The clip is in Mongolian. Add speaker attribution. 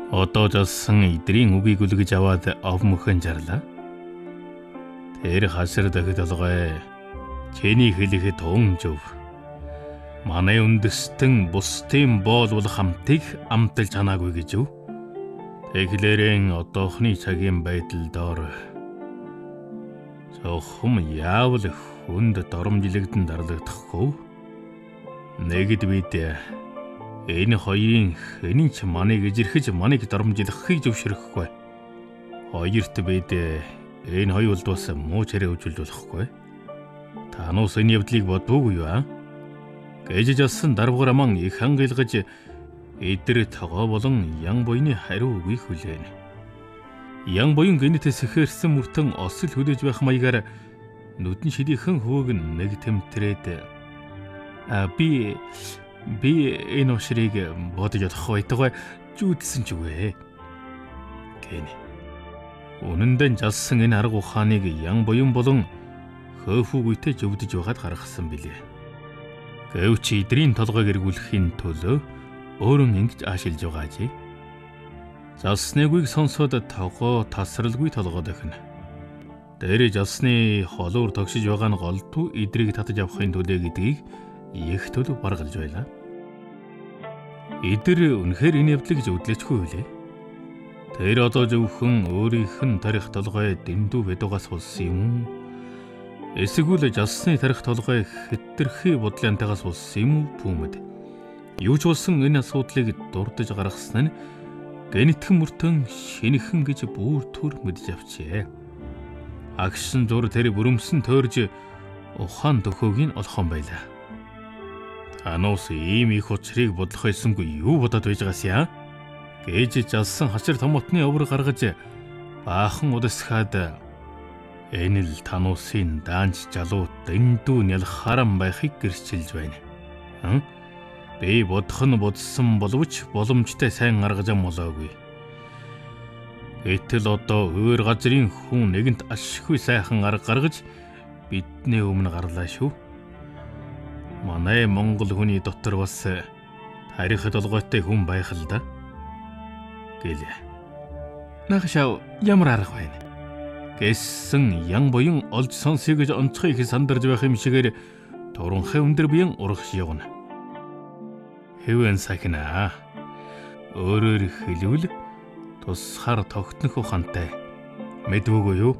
Speaker 1: Одоо жолсон эдрийн үгийг үлгэж аваад овмөхөн жарлаа. Тэр хашир дахид толгой чиний хэлэхэд тун зөв. Манай үндэстэн бусдын боолвол хамтыг амталж ханаагүй гэж юу? Тэглэрэн одоохны цагийн байдал доор зөвхөн яавал хүнд доромжилэгдэн дарлагдахгүй. Нэгд бид энэ хоёрын хэний ч маныг ижирхэж маныг доромжилгахыг зөвшөөрөхгүй. Хоёрт бид энэ хоёулд бас муу чарэ өвжүүлж болохгүй. Танус энэ явдлыг бодвоогүй юу аа? Гэж жасан дарвгаар ман их хангилгаж эдэр тогоо болон ян буйны хариу үгийг хүлээнэ. Ян буян гинэтээс ихэрсэн мөртөн осол хүлээж байх маягаар нүдэн шидийнхэн хөөг нэг тэмтрээд би энэ ушрыг бодож олох байтугай зүүдэлсэн ч үгүй гэнэ. Үнэндээ жалсан энэ арга ухааныг ян буян болон хөөфүүгүйтэй зөвдөж байгаад гаргасан билээ. Гэвч эдрийн толгойг эргүүлэхийн төлөө өөрөн ингэж аашилж байгаа чи. Жалсны үгийг сонсоод тогоо тасралгүй толгойд охино. Дээр жалсны холуур тогшиж байгаа нь голдуу эдрийг татаж авахын төлөө гэдгийг их төлөв баргалж байлаа. Эдэр үнэхээр энэ явдлыг зөвдлөжгүй үлээ. Тэр одоо зөвхөн өөрийнх нь тарих толгой дэндүү бэдугаас болсон юм. Эсвэл жалсны тарих толгой хэтэрхий бодлоонтойгоос болсон юм бүүмэд. Юу ч болсон энэ асуудлыг дурдж гаргасан нь генетхэн мөртөн шинэхэн гэж бүр төр мэдж авчээ. Агшин зур тэр бүрэмсэн тойрж ухаан төхөөг нь олхон байлаа. Танус ийм их учрыг бодлох байсангүй юу бодоод байж байгаас яа? Гэж жалсан хачир томотны өвөр гаргаж баахан удасхаад энэ л танусын даанч жалуу дэндүү нялх харам байхыг гэрчилж байна. Би бодох нь бодсон боловч боломжтой сайн гаргаж амолоогүй. Гэтэл одоо өөр газрын хүн нэгэнт ашиггүй сайхан арга гаргаж бидний өмнө гарлаа шүү. Манай Монгол хүний дотор бас тарих толгойтой хүн байх л да. Гэлээ. Нахшаа ямар арга байна? Гэсэн ян буян олж сонсъё гэж онцгой их сандарж байх юм шигээр туранхай өндөр биен урагш явна. Хэвэн сахина. Өөрөөр хэлбэл тусахар тогтнох ухаантай. Мэдвүгүй юу?